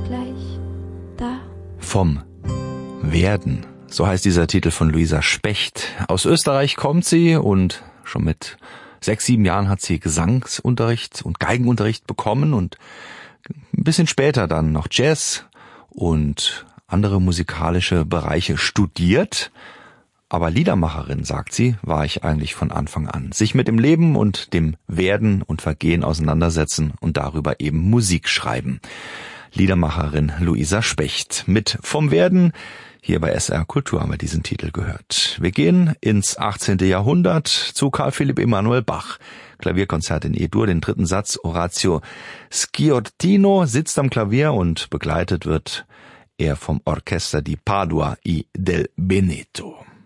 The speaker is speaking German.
gleich da. Vom Werden. So heißt dieser Titel von Luisa Specht. Aus Österreich kommt sie und schon mit 6, 7 Jahren hat sie Gesangsunterricht und Geigenunterricht bekommen und ein bisschen später dann noch Jazz und andere musikalische Bereiche studiert. Aber Liedermacherin, sagt sie, war ich eigentlich von Anfang an. Sich mit dem Leben und dem Werden und Vergehen auseinandersetzen und darüber eben Musik schreiben. Liedermacherin Luisa Specht mit Vom Werden. Hier bei SR Kultur haben wir diesen Titel gehört. Wir gehen ins 18. Jahrhundert zu Carl Philipp Emanuel Bach. Klavierkonzert in E-Dur, den 3. Satz. Orazio Sciortino sitzt am Klavier und begleitet wird er vom Orchester di Padua y del Veneto.